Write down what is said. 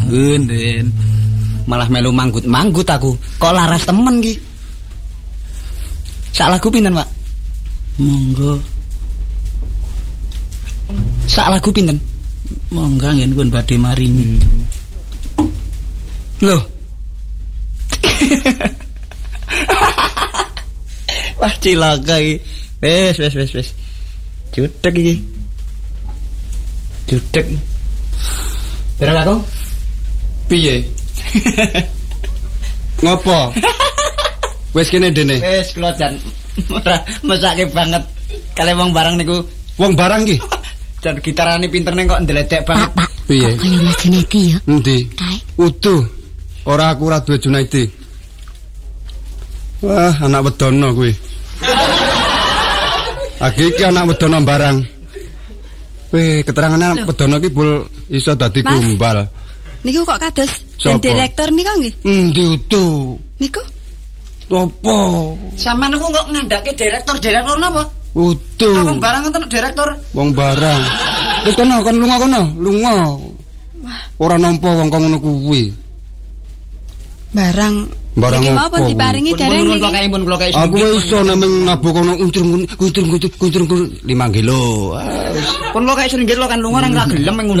Den. Malah melu manggut-manggut aku. Kok laras temen ki. Sak lagu pinten, Pak? Monggo. Sak lagu pinten? Monggo yen pun badhe maringi. Loh. Wah cilaka iki. Wes. Judeg iki. Judeg. Berang aku? Piye? Ngopo? Wis kene dene. Wes kula jan ora mesake banget. Kale wong barang niku. Wong barang ki. Jan gitarane pinterne kok ndeledek banget. Piye? Kaya Mas Junaidi ya. Endi? Kae. Utuh. Ora aku ora duwe Junaidi. Wah, anak wedono kuwi. Iki anak wedono barang. Weh, keterangane anak wedono ki bul iso dadi gombal. Niku kok kados Sopo? direktur niku nggih? Endi utuh? Niku Apa? Sampeyan niku kok ngandake direktur napa? Utuh. Wong barang enten direktur. Wong barang. Wis kono, kon lunga kono, lunga. Ora nampa wong kok ngono kuwi. barang iki mau pun diparingi dereng iki. Pun kula kae. Aku wis iso nemeng nabuh kono untur 5 kilo. Pun kula kae seringgit lo kan lunga nang ra gelem